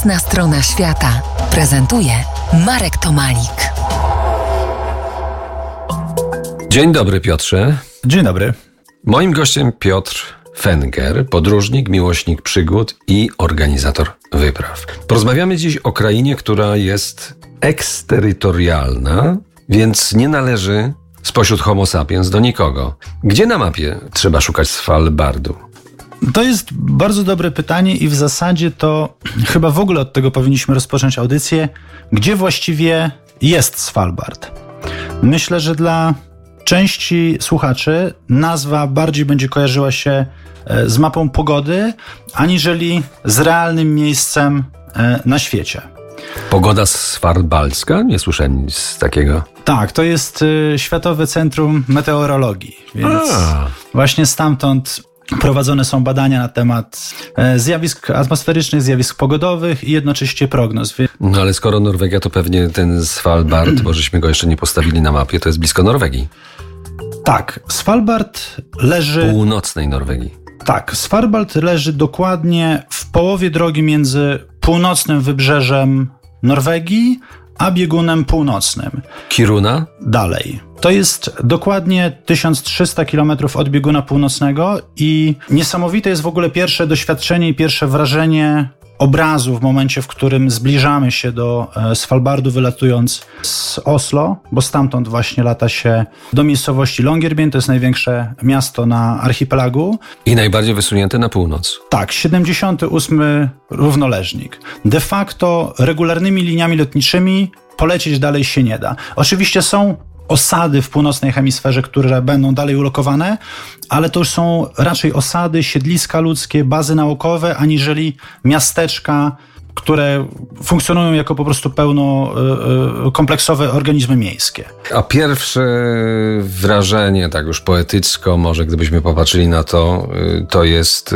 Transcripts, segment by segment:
Jasna strona świata prezentuje Marek Tomalik. Dzień dobry, Piotrze. Dzień dobry. Moim gościem Piotr Fenger, podróżnik, miłośnik przygód i organizator wypraw. Porozmawiamy dziś o krainie, która jest eksterytorialna, więc nie należy spośród homo sapiens do nikogo. Gdzie na mapie trzeba szukać Svalbardu? To jest bardzo dobre pytanie i w zasadzie to chyba w ogóle od tego powinniśmy rozpocząć audycję. Gdzie właściwie jest Svalbard? Myślę, że dla części słuchaczy nazwa bardziej będzie kojarzyła się z mapą pogody, aniżeli z realnym miejscem na świecie. Pogoda svalbaldzka? Nie słyszałem nic z takiego. Tak, to jest Światowe Centrum Meteorologii, więc właśnie stamtąd prowadzone są badania na temat zjawisk atmosferycznych, zjawisk pogodowych i jednocześnie prognoz. No ale skoro Norwegia, to pewnie ten Svalbard, bo żeśmy go jeszcze nie postawili na mapie, to jest blisko Norwegii. Tak, Svalbard leży... Północnej Norwegii. Tak, Svalbard leży dokładnie w połowie drogi między północnym wybrzeżem Norwegii a biegunem północnym. Kiruna? Dalej. To jest dokładnie 1300 km od bieguna północnego i niesamowite jest w ogóle pierwsze doświadczenie i pierwsze wrażenie obrazu w momencie, w którym zbliżamy się do Svalbardu, wylatując z Oslo, bo stamtąd właśnie lata się do miejscowości Longyearbyen, to jest największe miasto na archipelagu. I najbardziej wysunięte na północ. Tak, 78 równoleżnik. De facto regularnymi liniami lotniczymi polecieć dalej się nie da. Oczywiście są osady w północnej hemisferze, które będą dalej ulokowane, ale to już są raczej osady, siedliska ludzkie, bazy naukowe, aniżeli miasteczka, które funkcjonują jako po prostu kompleksowe organizmy miejskie. A pierwsze wrażenie, tak już poetycko, może gdybyśmy popatrzyli na to, to jest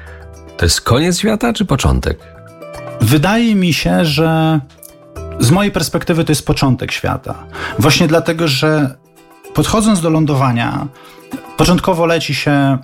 koniec świata czy początek? Wydaje mi się, że z mojej perspektywy to jest początek świata. Właśnie dlatego, że podchodząc do lądowania, początkowo leci się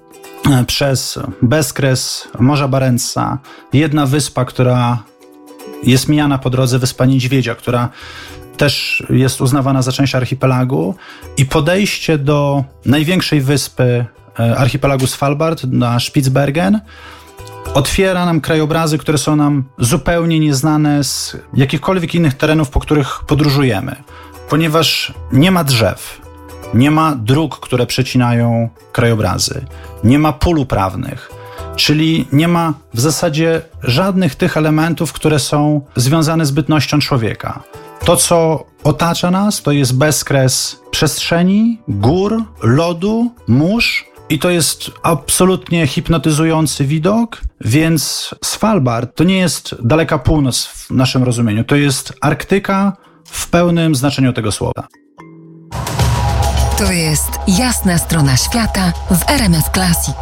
przez bezkres Morza Barentsa, jedna wyspa, która jest mijana po drodze, wyspa Niedźwiedzia, która też jest uznawana za część archipelagu, i podejście do największej wyspy archipelagu Svalbard, na Spitsbergen, otwiera nam krajobrazy, które są nam zupełnie nieznane z jakichkolwiek innych terenów, po których podróżujemy. Ponieważ nie ma drzew, nie ma dróg, które przecinają krajobrazy, nie ma pól uprawnych, czyli nie ma w zasadzie żadnych tych elementów, które są związane z bytnością człowieka. To, co otacza nas, to jest bezkres przestrzeni, gór, lodu, mórz, i to jest absolutnie hipnotyzujący widok, więc Svalbard to nie jest daleka północ w naszym rozumieniu, to jest Arktyka w pełnym znaczeniu tego słowa. To jest Jasna strona świata w RMF Classic.